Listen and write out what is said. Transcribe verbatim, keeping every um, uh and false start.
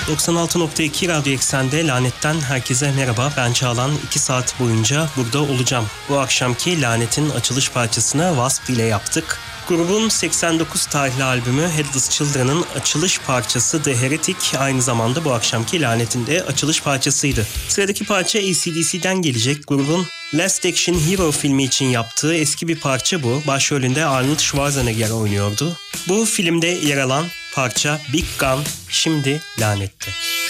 doksan altı nokta iki Radyo Eksen'de Lanet'ten herkese merhaba. Ben Çağlan. iki saat boyunca burada olacağım. Bu akşamki Lanet'in açılış parçasını Wasp ile yaptık. Grubun seksen dokuz tarihli albümü Headless Children'ın açılış parçası The Heretic aynı zamanda bu akşamki Lanet'in de açılış parçasıydı. Sıradaki parça A C D C'den gelecek. Grubun Last Action Hero filmi için yaptığı eski bir parça bu. Başrolünde Arnold Schwarzenegger oynuyordu. Bu filmde yer alan parça Big Gun şimdi Lanet'te.